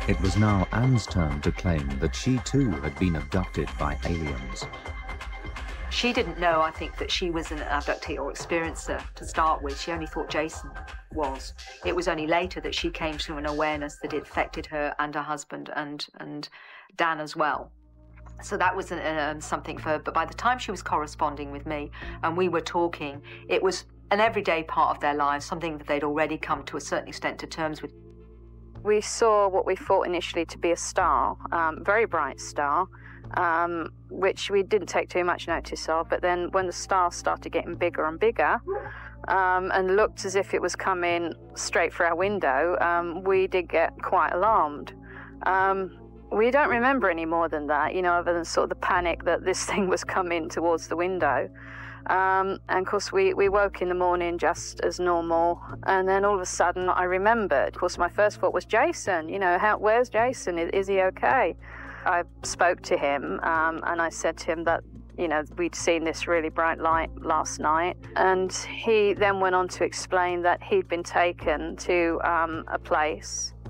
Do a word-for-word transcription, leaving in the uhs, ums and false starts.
It was now Anne's turn to claim that she too had been abducted by aliens. She didn't know, I think, that she was an abductee or experiencer to start with. She only thought Jason was. It was only later that she came to an awareness that it affected her and her husband and, and Dan as well. So that was um, something for her. But by the time she was corresponding with me and we were talking, it was an everyday part of their lives, something that they'd already come to a certain extent to terms with. We saw what we thought initially to be a star, um, very bright star, um, which we didn't take too much notice of. But then when the star started getting bigger and bigger um, and looked as if it was coming straight for our window, um, we did get quite alarmed. Um, we don't remember any more than that, you know, other than sort of the panic that this thing was coming towards the window. Um, and of course we, we woke in the morning just as normal, and then all of a sudden I remembered. Of course my first thought was Jason, you know, how, where's Jason? Is, is he okay? I spoke to him um, and I said to him that, you know, we'd seen this really bright light last night, and he then went on to explain that he'd been taken to um, a place